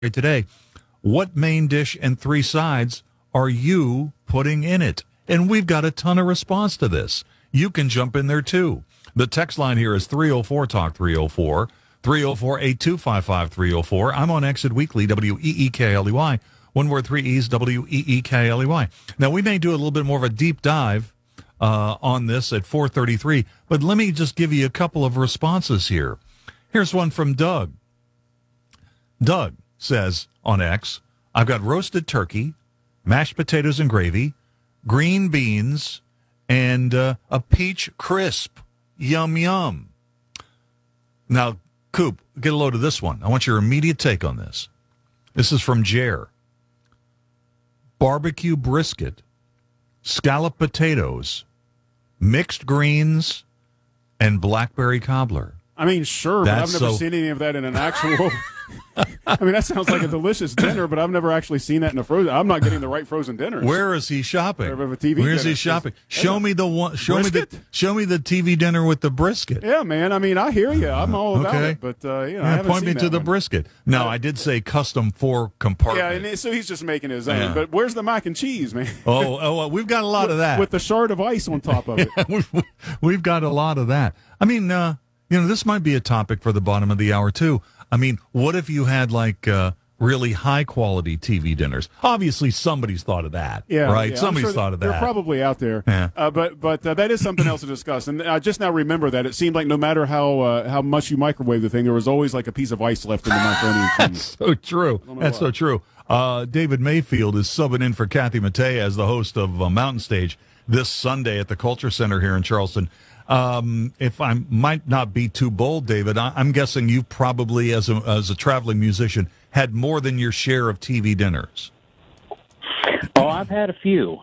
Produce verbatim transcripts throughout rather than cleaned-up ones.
today. What main dish and three sides are you putting in it? And we've got a ton of response to this. You can jump in there too. The text line here is three oh four talk three oh four, three oh four, eight two five five, three oh four. I'm on Exit Weekly, W E E K L E Y. One word, three E's, W E E K L E Y. Now, we may do a little bit more of a deep dive uh, on this at four thirty-three, but let me just give you a couple of responses here. Here's one from Doug. Doug says on X, I've got roasted turkey, mashed potatoes and gravy, green beans, and uh, a peach crisp. Yum, yum. Now, Coop, get a load of this one. I want your immediate take on this. This is from Jer. Barbecue brisket, scallop potatoes, mixed greens, and blackberry cobbler. I mean, sure, That's but I've never so... seen any of that in an actual... I mean, that sounds like a delicious dinner, but I've never actually seen that in a frozen... I'm not getting the right frozen dinner. Where is he shopping? A T V Where is dinner. he shopping? Is, show me the one. Show brisket? me the. Show me the T V dinner with the brisket. Yeah, man. I mean, I hear you. I'm all about Okay. it, but uh, you know, I Yeah, haven't point seen me that to the one. brisket. No, Uh, I did say custom four compartment. Yeah, and it- so he's just making his own. Yeah. But where's the mac and cheese, man? oh, oh, well, we've got a lot with, of that. with the shard of ice on top of it. we've, we've got a lot of that. I mean, uh, you know, this might be a topic for the bottom of the hour too. I mean, what if you had like uh, really high quality T V dinners? Obviously, somebody's thought of that, Yeah, right? yeah, I'm Somebody's sure thought of that. They're probably out there. Yeah. Uh, but but uh, that is something else to discuss. And I just now remember that it seemed like no matter how uh, how much you microwave the thing, there was always like a piece of ice left in the macaroni and cheese. So true. That's why. so true. Uh, David Mayfield is subbing in for Kathy Matei as the host of uh, Mountain Stage this Sunday at the Culture Center here in Charleston. Um, if I might not be too bold, David, I, I'm guessing you probably, as a as a traveling musician, had more than your share of T V dinners. Oh, I've had a few.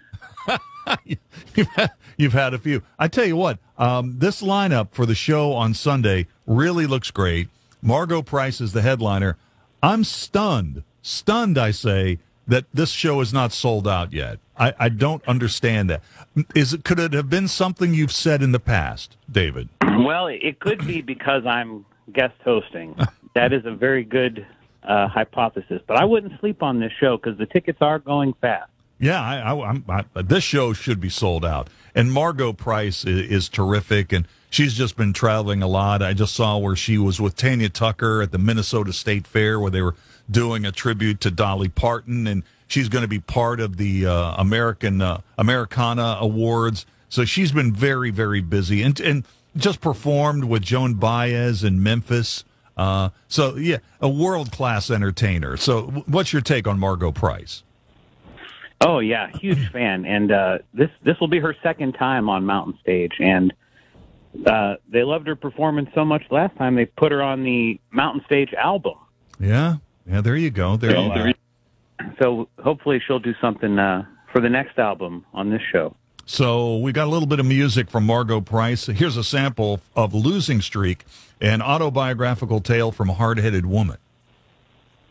you've, had, you've had a few. I tell you what, um, this lineup for the show on Sunday really looks great. Margo Price is the headliner. I'm stunned, stunned, I say, that this show is not sold out yet. I, I don't understand that. Is it? Could it have been something you've said in the past, David? Well, it could be because I'm guest hosting. That is a very good uh, hypothesis. But I wouldn't sleep on this show because the tickets are going fast. Yeah, I, I, I'm, I, this show should be sold out. And Margo Price is, is terrific, and she's just been traveling a lot. I just saw where she was with Tanya Tucker at the Minnesota State Fair, where they were doing a tribute to Dolly Parton, and she's going to be part of the uh, American uh, Americana Awards. So she's been very, very busy, and and just performed with Joan Baez in Memphis. Uh, so yeah, a world class entertainer. So what's your take on Margo Price? Oh yeah, huge fan, and uh, this this will be her second time on Mountain Stage, and uh, they loved her performance so much last time they put her on the Mountain Stage album. Yeah, yeah. There you go. There you go. So hopefully she'll do something uh, for the next album on this show. So we got a little bit of music from Margo Price. Here's a sample of Losing Streak, an autobiographical tale from a hard-headed woman.